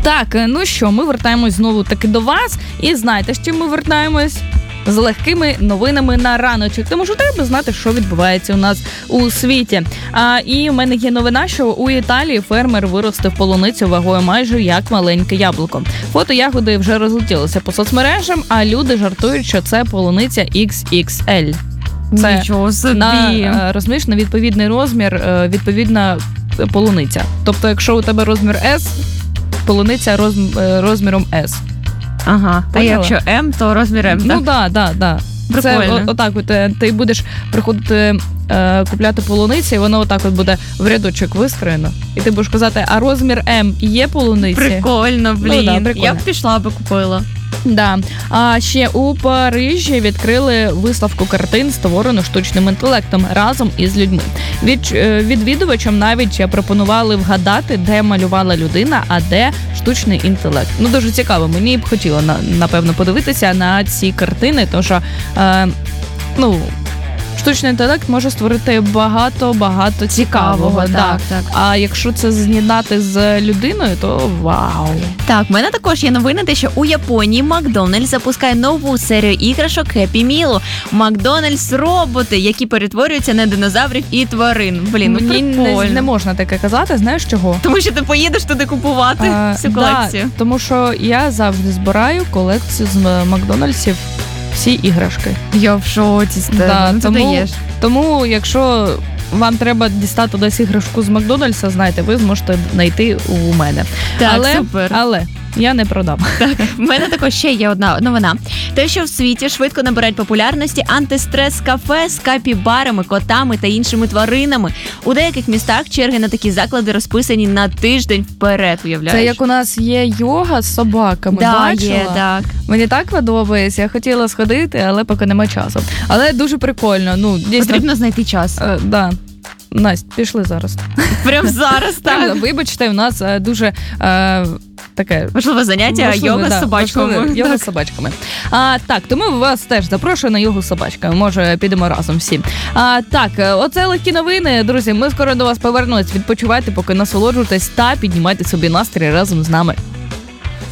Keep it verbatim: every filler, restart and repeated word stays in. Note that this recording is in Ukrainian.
Так, ну що, ми вертаємось знову таки до вас. І знаєте, з чим ми вертаємось? З легкими новинами на раночок, тому що треба знати, що відбувається у нас у світі. А, і в мене є новина, що у Італії фермер виростив полуницю вагою майже як маленьке яблуко. Фото ягоди вже розлетілося по соцмережам, а люди жартують, що це полуниця ікс ікс ель. Це Нічого собі. на, розумієш, на відповідний розмір відповідна полуниця. Тобто, якщо у тебе розмір S, полуниця роз, розміром S. Ага, та Поняла? якщо М, то розмір М, так? Ну, так, так, так. Це о, отак от, ти будеш приходити е, купляти полуниці, і воно отак от буде в рядочок вистроєно. І ти будеш казати, а розмір М є полуниці? Прикольно, блін. Ну, да, прикольно. Я б пішла, би купила. Да. А ще у Парижі відкрили виставку картин, створену штучним інтелектом разом із людьми. Від, відвідувачам навіть пропонували вгадати, де малювала людина, а де штучний інтелект. Ну, дуже цікаво. Мені б хотіло, напевно, подивитися на ці картини, тому що, е, ну, штучний інтелект може створити багато-багато цікавого. Так, да. так. А якщо це з'єднати з людиною, то вау. Так, в мене також є новини, те, що у Японії Макдональдс запускає нову серію іграшок Хеппі Мілу. Макдональдс роботи, які перетворюються на динозаврів і тварин. Блін, ну Мені прикольно. не, не можна таке казати, знаєш чого? Тому що ти поїдеш туди купувати А, всю колекцію. Да, тому що я завжди збираю колекцію з Макдональдсів, всі іграшки. Я в шоці з тебе. Да, ну, тому, ти даєш. тому, якщо вам треба дістати десь іграшку з Макдональдса, знаєте, ви зможете знайти у мене. Так, але, супер. але я не продам. Так, в мене також ще є одна новина. Те, що в світі швидко набирають популярності антистрес-кафе з капібарами, котами та іншими тваринами. У деяких містах черги на такі заклади розписані на тиждень вперед, уявляєш? Це як у нас є йога з собаками, да, бачила? є, так. Мені так подобається, я хотіла сходити, але поки нема часу. Але дуже прикольно, ну, дійсно. Потрібно знайти час. Е, да. Настя, пішли зараз. Прям зараз, так. Вибачте, у нас е, дуже е, таке Важливе заняття, важливе, йога да, з собачками. важливе, Йога Так. з собачками. А, так, тому вас теж запрошую на йогу з собачками. Може, підемо разом всі. А, так, оце легкі новини. Друзі, ми скоро до вас повернемось. Відпочивайте, поки насолоджуйтесь та піднімайте собі настрій разом з нами.